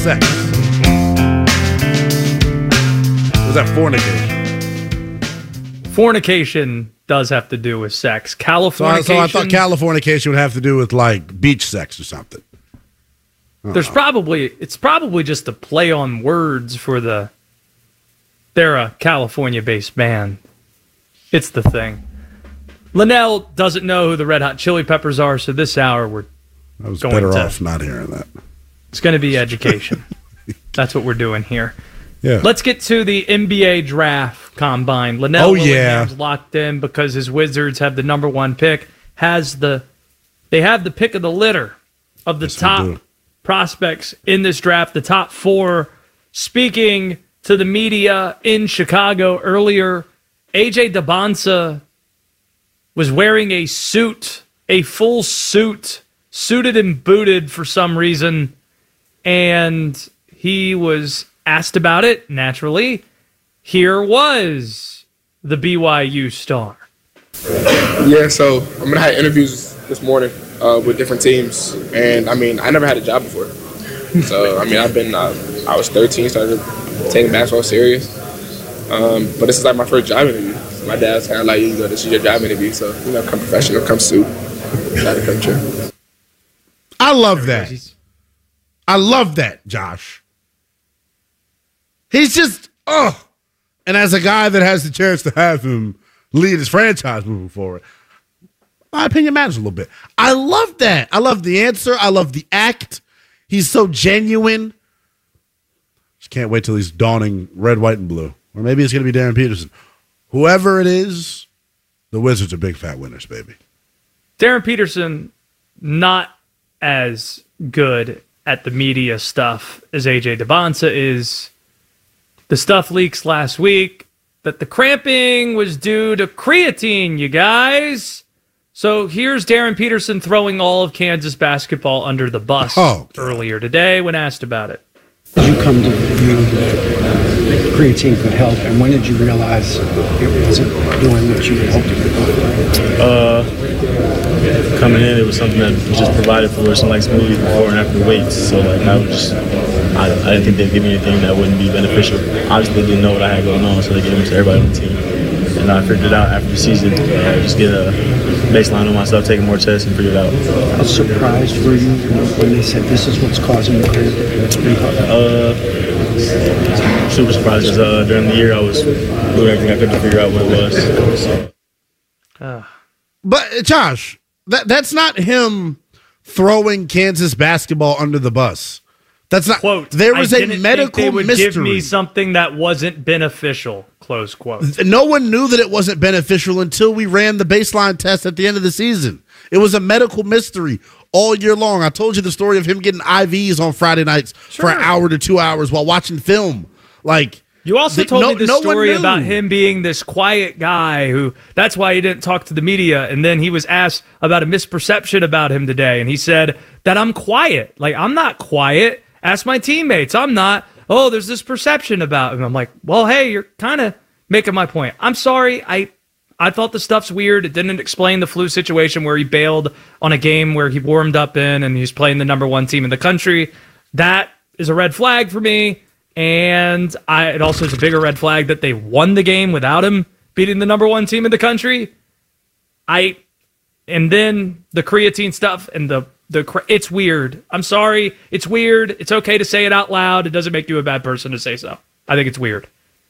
sex. Was that fornication? Fornication does have to do with sex. Californication. So I thought Californication would have to do with like beach sex or something. It's probably just a play on words for they're a California-based band. It's the thing. Linnell doesn't know who the Red Hot Chili Peppers are, so this hour I was better off not hearing that. It's going to be education. That's what we're doing here. Yeah. Let's get to the NBA draft combine. Linnell Willingham's locked in because his Wizards have the number 1 pick. They have the pick of the litter of the top prospects in this draft, the top 4. Speaking to the media in Chicago earlier, AJ Dybantsa was wearing a suit, a full suit, suited and booted for some reason, and he was asked about it, naturally. Here was the BYU star. Yeah, so I'm going to have interviews this morning with different teams, and, I never had a job before. So, I was 13, started taking basketball serious, but this is like my first job interview. My dad's kind of like, this is your job interview, so, come professional, come suit, try to come true. I love that. I love that, Josh. He's just, and as a guy that has the chance to have him lead his franchise moving forward, my opinion matters a little bit. I love that. I love the answer. I love the act. He's so genuine. Just can't wait till he's donning red, white, and blue. Or maybe it's going to be Darren Peterson. Whoever it is, the Wizards are big fat winners, baby. Darren Peterson, not as good at the media stuff as AJ Dybantsa is. The stuff leaks last week that the cramping was due to creatine, you guys. So here's Darren Peterson throwing all of Kansas basketball under the bus earlier today when asked about it. Did you come to view that creatine could help, and when did you realize it wasn't doing what you had hoped it could do? Coming in, it was something that was just provided for us in like smoothies before and after weights. So like I didn't think they'd give me anything that wouldn't be beneficial. Obviously, they didn't know what I had going on, so they gave them to everybody on the team. And I figured it out after the season. Just get a baseline on myself, taking more tests, and figure it out. How surprised were you when they said this is what's causing the cramp? Super surprised because during the year I was doing everything I could to figure out what it was. But Josh, that's not him throwing Kansas basketball under the bus. That's not. Quote, there was a medical they would mystery. Give me something that wasn't beneficial. Close quote. No one knew that it wasn't beneficial until we ran the baseline test at the end of the season. It was a medical mystery all year long. I told you the story of him getting IVs on Friday nights for an hour to 2 hours while watching film. Like, you also told me the story about him being this quiet guy who, that's why he didn't talk to the media. And then he was asked about a misperception about him today. And he said that I'm quiet. Like, I'm not quiet. Ask my teammates. I'm not. Oh, there's this perception about him. I'm like, well, hey, you're kind of making my point. I'm sorry. I thought the stuff's weird. It didn't explain the flu situation where he bailed on a game where he warmed up in and he's playing the number 1 team in the country. That is a red flag for me. And it also is a bigger red flag that they won the game without him beating the number 1 team in the country. And then the creatine stuff and it's weird. I'm sorry. It's weird. It's okay to say it out loud. It doesn't make you a bad person to say so. I think it's weird.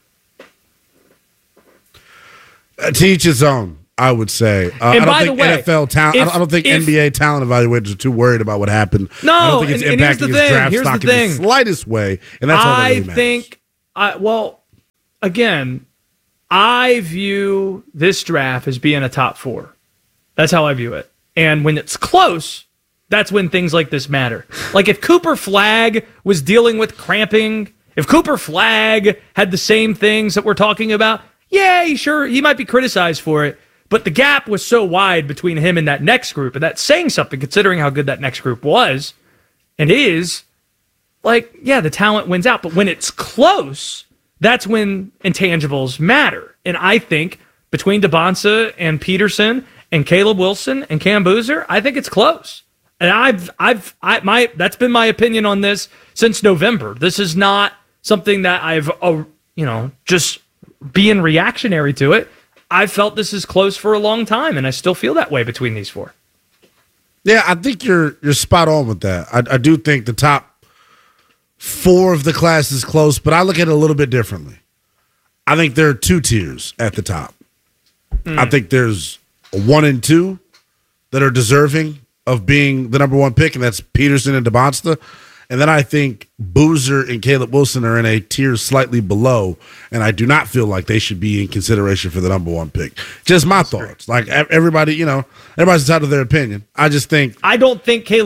To each his own, I would say. I don't think NFL talent. I don't think NBA talent evaluators are too worried about what happened. No, I don't think it's impacting his draft stock in the slightest way, and that's all that really matters. Again, I view this draft as being a top 4. That's how I view it. And when it's close, that's when things like this matter. Like if Cooper Flagg was dealing with cramping, if Cooper Flagg had the same things that we're talking about, yeah, he might be criticized for it. But the gap was so wide between him and that next group, and that's saying something considering how good that next group was and is. Like, yeah, the talent wins out. But when it's close, that's when intangibles matter. And I think between Dybantsa and Peterson and Caleb Wilson and Cam Boozer, I think it's close. And that's been my opinion on this since November. This is not something that I've, just being reactionary to it. I've felt this is close for a long time, and I still feel that way between these four. Yeah, I think you're spot on with that. I do think the top four of the class is close, but I look at it a little bit differently. I think there are two tiers at the top. I think there's a 1 and 2 that are deserving of being the number one pick, and that's Peterson and DeBonsta. And then I think Boozer and Caleb Wilson are in a tier slightly below, and I do not feel like they should be in consideration for the number one pick. Just my thoughts. Like everybody, everybody's entitled to their opinion. I don't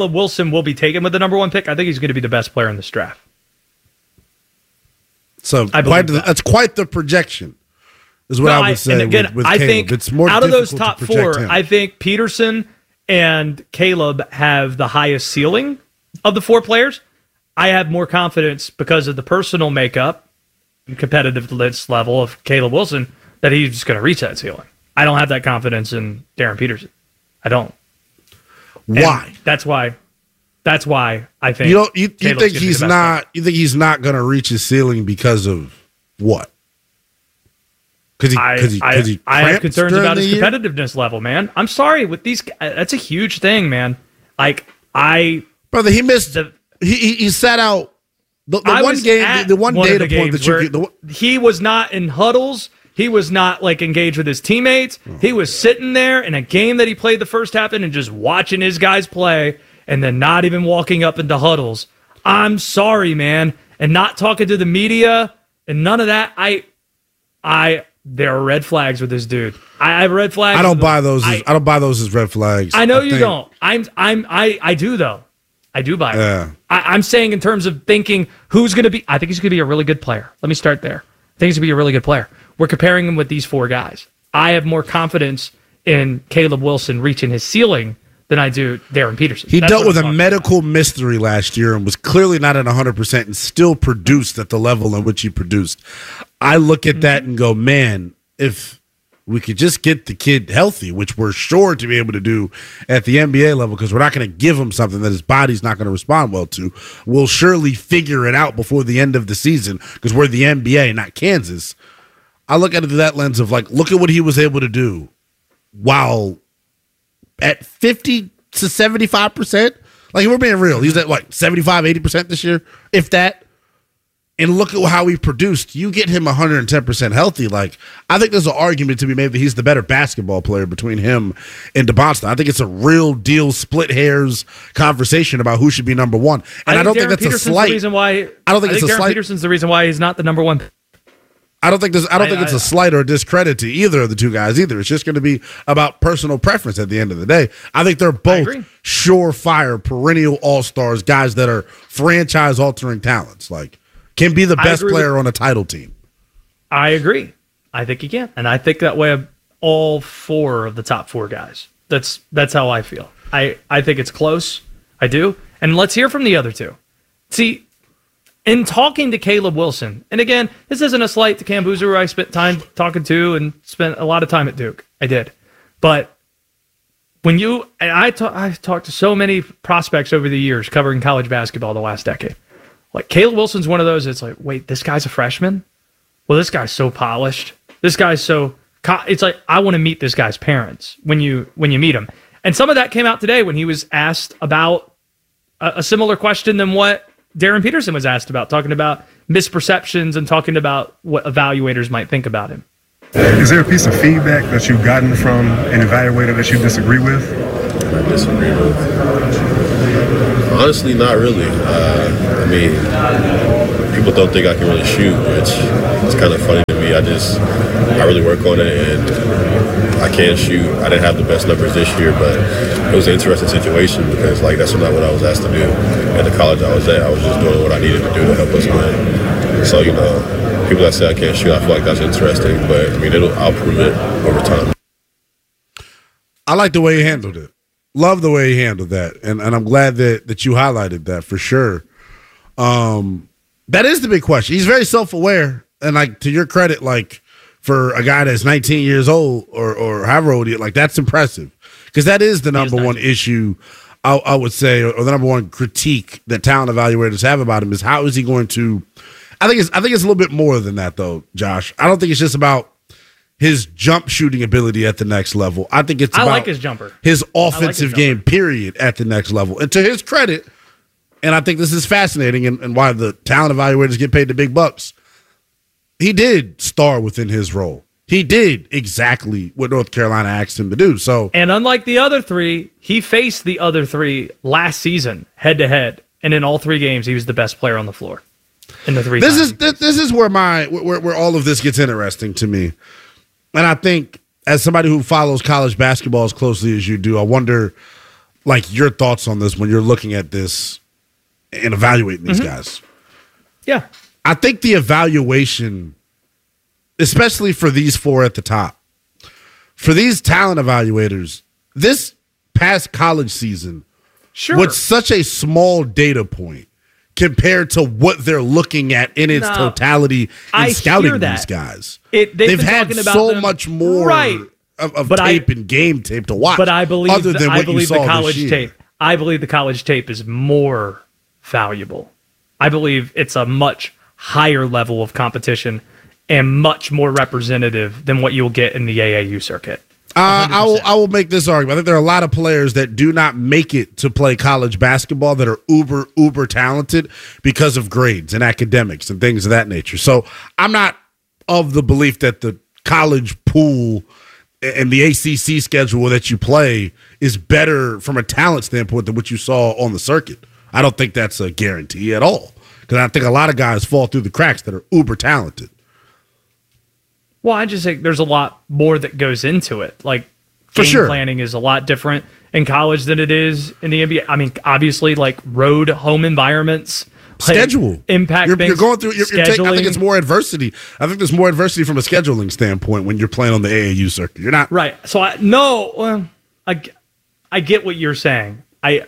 So that's quite the projection, is what I would say. And again, with I Caleb. think It's more out of those top four, him. I think Peterson and Caleb have the highest ceiling of the four players. I have more confidence because of the personal makeup and competitiveness level of Caleb Wilson that he's just going to reach that ceiling. I don't have that confidence in Darren Peterson. I don't. Why? And that's why I think you think he's not. You think he's not going to reach his ceiling because of what? Because I have concerns about his competitiveness level, man. I'm sorry with these. That's a huge thing, man. Brother, he missed. He sat out the one game. The one data point that you get. He was not in huddles. He was not engaged with his teammates. He was sitting there in a game that he played the first half in and just watching his guys play, and then not even walking up into huddles. I'm sorry, man, and not talking to the media and none of that. There are red flags with this dude. I have red flags. I don't buy those. I don't buy those as red flags. I know you don't. I do though. I do buy it. Yeah. I'm saying in terms of thinking who's going to be. I think he's going to be a really good player. Let me start there. I think he's going to be a really good player. We're comparing him with these four guys. I have more confidence in Caleb Wilson reaching his ceiling than I do Darren Peterson. He dealt with a medical mystery last year and was clearly not at 100% and still produced at the level in which he produced. I look at that and go, man, if we could just get the kid healthy, which we're sure to be able to do at the NBA level, because we're not going to give him something that his body's not going to respond well to. We'll surely figure it out before the end of the season because we're the NBA, not Kansas. I look at it through that lens of look at what he was able to do while at 50 to 75%. If we're being real, he's at 75, 80% this year, if that. And look at how he produced. You get him 110% healthy. I think there's an argument to be made that he's the better basketball player between him and DeBonsta. I think it's a real deal, split hairs conversation about who should be number one. And I don't think that's a slight. I don't think it's a slight. Peterson's the reason why he's not the number one. I don't think it's a slight or a discredit to either of the two guys either. It's just going to be about personal preference at the end of the day. I think they're both surefire, perennial all-stars, guys that are franchise-altering talents. Can be the best player on a title team. I agree. I think he can. And I think that way of all four of the top four guys. That's how I feel. I think it's close. I do. And let's hear from the other two. See, in talking to Caleb Wilson, and again, this isn't a slight to Cam Boozer, who I spent time talking to and spent a lot of time at Duke. I did. But when I talked to so many prospects over the years covering college basketball the last decade. Caleb Wilson's one of those. It's wait, this guy's a freshman? Well, this guy's so polished. This guy's so. It's I want to meet this guy's parents when you meet him. And some of that came out today when he was asked about a similar question than what Darren Peterson was asked about, talking about misperceptions and talking about what evaluators might think about him. Is there a piece of feedback that you've gotten from an evaluator that you disagree with? I disagree with. Honestly, not really. People don't think I can really shoot, which is kind of funny to me. I really work on it, and I can shoot. I didn't have the best numbers this year, but it was an interesting situation because that's not what I was asked to do. At the college I was at, I was just doing what I needed to do to help us win. So, people that say I can't shoot, I feel like that's interesting, but I'll prove it over time. I like the way he handled it. Love the way he handled that, and I'm glad that you highlighted that for sure. That is the big question. He's very self-aware, and to your credit, for a guy that's 19 years old or however old he is, that's impressive because that is the number one issue I would say, or the number one critique that talent evaluators have about him is how is he going to? I think it's a little bit more than that, though, Josh. I don't think it's just about his jump shooting ability at the next level. I think it's about like his jumper, his offensive game, period, at the next level. And to his credit, and I think this is fascinating and why the talent evaluators get paid the big bucks, he did star within his role. He did exactly what North Carolina asked him to do. So, and unlike the other three, he faced the other three last season head to head, and in all 3 games, he was the best player on the floor. In the 3 this is where where all of this gets interesting to me. And I think as somebody who follows college basketball as closely as you do, I wonder, like, your thoughts on this when you're looking at this and evaluating these guys. Yeah. I think the evaluation, especially for these 4 at the top, for these talent evaluators, this past college season was such a small data point compared to what they're looking at in its totality in scouting these guys. They've had so much more of tape and game tape to watch. But I believe other than what you saw the college this year. tape. I believe the college tape is more valuable. I believe it's a much higher level of competition and much more representative than what you'll get in the AAU circuit. I will make this argument. I think there are a lot of players that do not make it to play college basketball that are uber talented because of grades and academics and things of that nature. So I'm not of the belief that the college pool and the ACC schedule that you play is better from a talent standpoint than what you saw on the circuit. I don't think that's a guarantee at all, because I think a lot of guys fall through the cracks that are uber talented. Well, I just think there's a lot more that goes into it. Like, game planning is a lot different in college than it is in the NBA. I mean, obviously, like road home environments, schedule impact. You're going through. I think it's more adversity. I think there's more adversity from a scheduling standpoint when you're playing on the AAU circuit. You're not right. So I get what you're saying.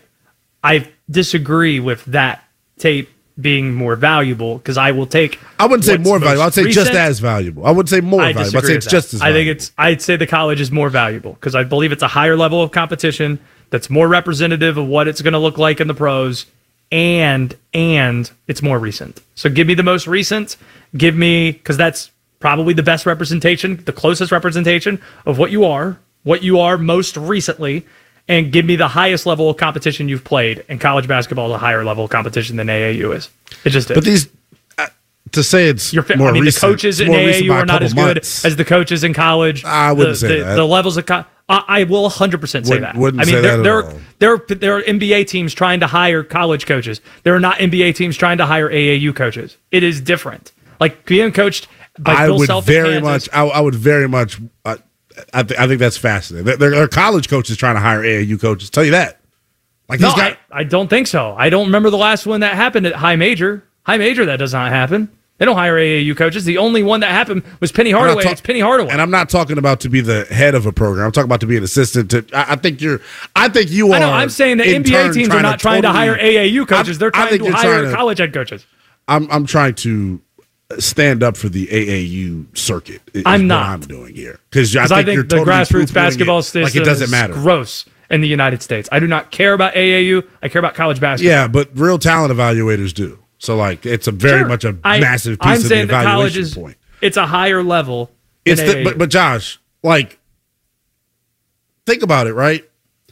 I disagree with that tape being more valuable, because I will take. I wouldn't say more valuable. I'd say just as valuable. I wouldn't say more valuable. I'd say it's just as valuable. I'd say the college is more valuable because I believe it's a higher level of competition that's more representative of what it's going to look like in the pros, and it's more recent. So give me the most recent. Give me, because that's probably the best representation, the closest representation of what you are most recently. And give me the highest level of competition you've played. And college basketball is a higher level of competition than AAU is. It just is. But these, to say it's more recent, the coaches in AAU are not as good as the coaches in college. I wouldn't say that. The levels of I will 100% say that. There are NBA teams trying to hire college coaches. There are not NBA teams trying to hire AAU coaches. It is different. Like being coached by Bill Self. I would very much. I think that's fascinating. There are college coaches trying to hire AAU coaches. Tell you that. Like these guys. I don't think so. I don't remember the last one that happened at High Major. High Major, that does not happen. They don't hire AAU coaches. The only one that happened was Penny Hardaway. It's Penny Hardaway. And I'm not talking about to be the head of a program. I'm talking about to be an assistant. I think you are. I know. I'm saying the NBA teams are not trying to hire AAU coaches. They're trying to hire college head coaches. I'm trying to stand up for the AAU circuit. I'm not. What I'm doing here, because I think the totally grassroots basketball system like it doesn't matter. Is gross in the United States. I do not care about AAU. I care about college basketball. Yeah, but real talent evaluators do. So like it's a very much a massive piece of the evaluation point. It's a higher level. But Josh, like, think about it, right?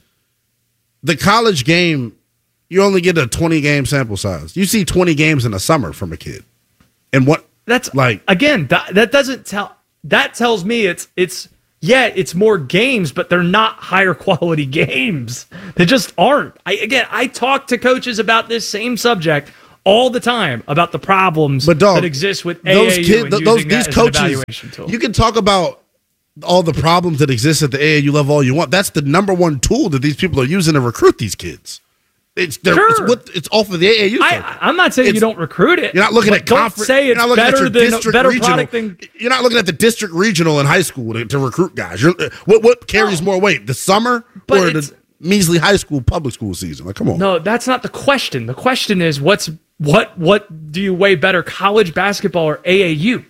The college game, you only get a 20 game sample size. You see 20 games in the summer from a kid. And what that's like again, that doesn't tell. That tells me it's more games, but they're not higher quality games. They just aren't. I talk to coaches about this same subject all the time, about the problems that exist with AAU. These coaches, you can talk about all the problems that exist at the AAU level all you want. That's the number one tool that these people are using to recruit these kids. It's off of the AAU. I'm not saying you don't recruit it. You're not looking at don't say it's better product than. You're not looking at the district regional in high school to recruit guys. What carries more weight, the summer or the measly high school public school season? Like, come on. No, that's not the question. The question is what do you weigh better, college basketball or AAU?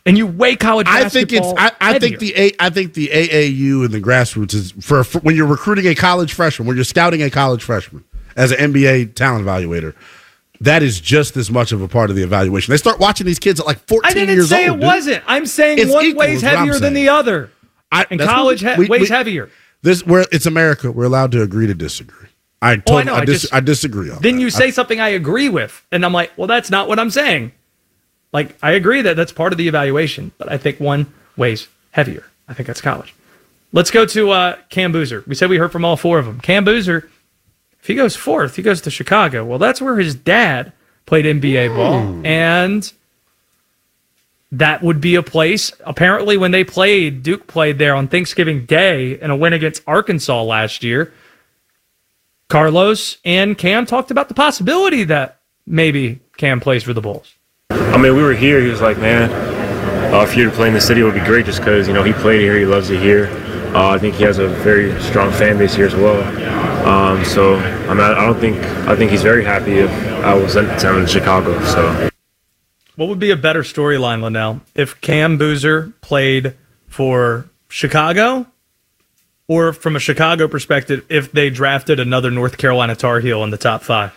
And you weigh college basketball. I think the AAU and the grassroots is for when you're recruiting a college freshman, when you're scouting a college freshman as an NBA talent evaluator. That is just as much of a part of the evaluation. They start watching these kids at like 14 years old. I didn't say it wasn't. I'm saying one weighs heavier than the other. And college weighs heavier. It's America. We're allowed to agree to disagree. I disagree on that. Then you say something I agree with, and I'm like, well, that's not what I'm saying. Like, I agree that that's part of the evaluation, but I think one weighs heavier. I think that's college. Let's go to Cam Boozer. We said we heard from all four of them. Cam Boozer, if he goes fourth, he goes to Chicago. Well, that's where his dad played NBA ball, and that would be a place. Apparently, when they played, Duke played there on Thanksgiving Day in a win against Arkansas last year. Carlos and Cam talked about the possibility that maybe Cam plays for the Bulls. I mean, we were here. He was like, man, if you were to play in the city, it would be great just because, you know, he played here. He loves it here. I think he has a very strong fan base here as well. So, I mean, I think he's very happy if I was sent down in Chicago. So, what would be a better storyline, Linnell, if Cam Boozer played for Chicago, or from a Chicago perspective, if they drafted another North Carolina Tar Heel in the top 5?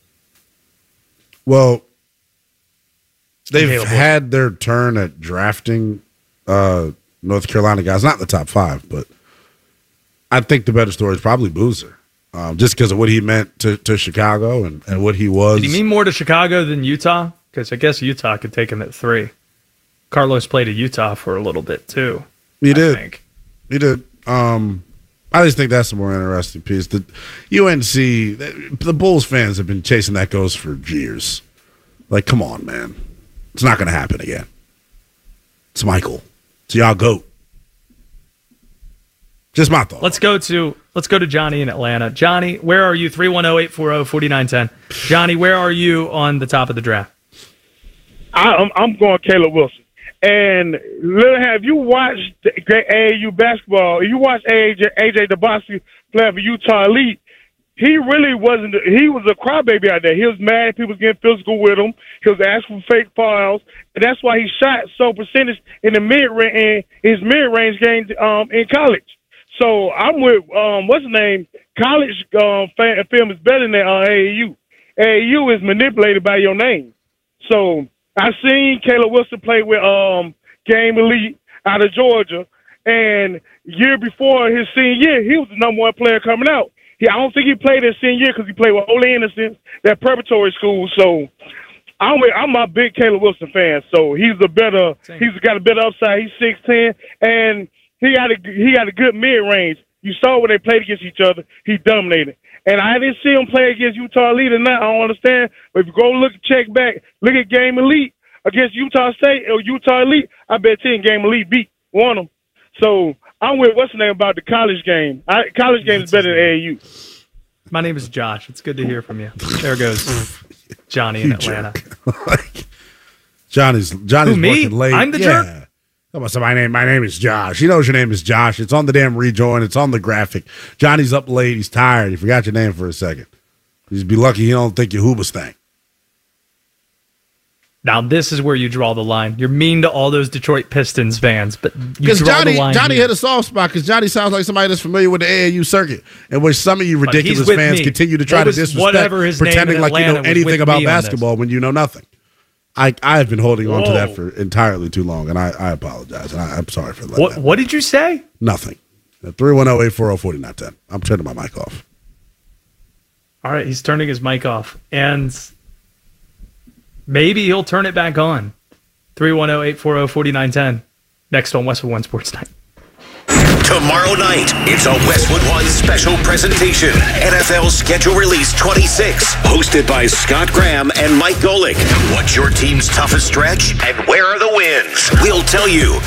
Well, they've had their turn at drafting North Carolina guys, not in the top 5, but I think the better story is probably Boozer, just because of what he meant to Chicago and what he was. Did he mean more to Chicago than Utah? Because I guess Utah could take him at 3. Carlos played at Utah for a little bit, too. He did. I just think that's the more interesting piece. The UNC, the Bulls fans have been chasing that ghost for years. Like, come on, man. It's not going to happen again. It's Michael. It's y'all GOAT. Just my thought. Let's go to Johnny in Atlanta. Johnny, where are you? 310-840-4910. Johnny, where are you on the top of the draft? I'm going Caleb Wilson. And have you watched AAU basketball? You watched AJ DeBoski play for Utah Elite. He really wasn't. He was a crybaby out there. He was mad. People was getting physical with him. He was asking for fake fouls, and that's why he shot so percentage in the his mid range game in college. So I'm with what's his name? College film is better than AAU. AAU is manipulated by your name. So I seen Caleb Wilson play with Game Elite out of Georgia, and year before his senior year, he was the number 1 player coming out. I don't think he played his senior year because he played with Ole Innocence, that preparatory school. So I'm a big Caleb Wilson fan. So he's got a better upside. He's 6'10", and he got a good mid range. You saw when they played against each other, he dominated. And I didn't see him play against Utah Elite or not. I don't understand. But if you go check back, look at Game Elite against Utah State or Utah Elite, I bet 10 Game Elite won them. So I'm with what's the name about the college game. College game is better than AAU. My name is Josh. It's good to hear from you. There goes Johnny in Atlanta. Johnny's working late. I'm the jerk. Come on, so my name is Josh. He knows your name is Josh. It's on the damn rejoin. It's on the graphic. Johnny's up late. He's tired. He forgot your name for a second. You'd be lucky he don't think you're Hoobastank. Now, this is where you draw the line. You're mean to all those Detroit Pistons fans, but you draw the line. Johnny hit a soft spot because Johnny sounds like somebody that's familiar with the AAU circuit, in which some of you ridiculous fans continue to try to disrespect, pretending like you know anything about basketball when you know nothing. I have been holding on to that for entirely too long, and I apologize, and I'm sorry for that. What did you say? Nothing. 310-840-4910. I'm turning my mic off. All right, he's turning his mic off, and maybe he'll turn it back on. 310-840-4910. Next on Westwood One Sports Night. Tomorrow night, it's a Westwood One special presentation. NFL Schedule Release 26. Hosted by Scott Graham and Mike Golick. What's your team's toughest stretch? And where are the wins? We'll tell you